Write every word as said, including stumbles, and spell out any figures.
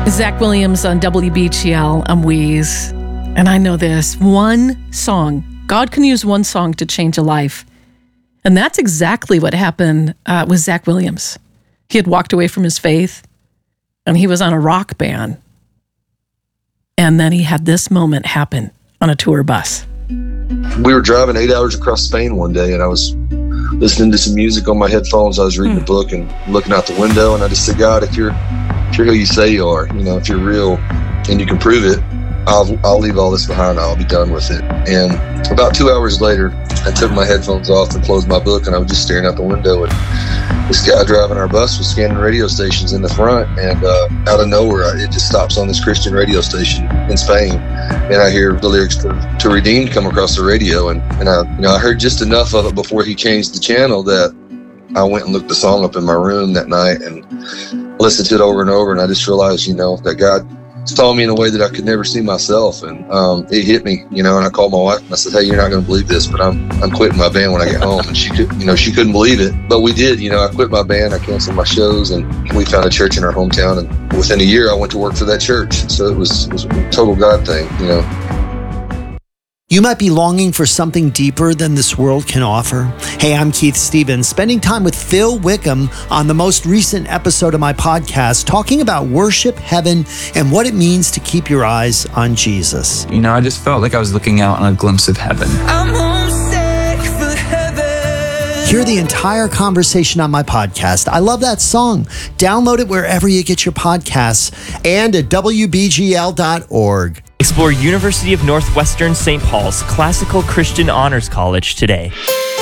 Zach Williams on W B G L. I'm Wheeze. And I know this. One song. God can use one song to change a life. And that's exactly what happened uh, with Zach Williams. He had walked away from his faith, and he was on a rock band. And then he had this moment happen on a tour bus. We were driving eight hours across Spain one day, and I was listening to some music on my headphones. I was reading mm. a book and looking out the window, and I just said, God, if you're if you're who you say you are, you know, if you're real and you can prove it, I'll I'll leave all this behind. I'll be done with it. And about two hours later, I took my headphones off and closed my book, and I was just staring out the window, and this guy driving our bus was scanning radio stations in the front, and uh, out of nowhere, it just stops on this Christian radio station in Spain, and I hear the lyrics to, to Redeemed come across the radio, and, and I, you know, I heard just enough of it before he changed the channel that I went and looked the song up in my room that night and listened to it over and over, and I just realized, you know, that God saw me in a way that I could never see myself, and um, it hit me, you know. And I called my wife and I said, "Hey, you're not going to believe this, but I'm I'm quitting my band when I get home." And she could, you know, she couldn't believe it, but we did. You know, I quit my band, I canceled my shows, and we found a church in our hometown. And within a year, I went to work for that church. So it was, it was a total God thing, you know. You might be longing for something deeper than this world can offer. Hey, I'm Keith Stevens, spending time with Phil Wickham on the most recent episode of my podcast, talking about worship, heaven, and what it means to keep your eyes on Jesus. You know, I just felt like I was looking out on a glimpse of heaven. I'm homesick for heaven. Hear the entire conversation on my podcast. I love that song. Download it wherever you get your podcasts and at W B G L dot org. Explore University of Northwestern Saint Paul's Classical Christian Honors College today.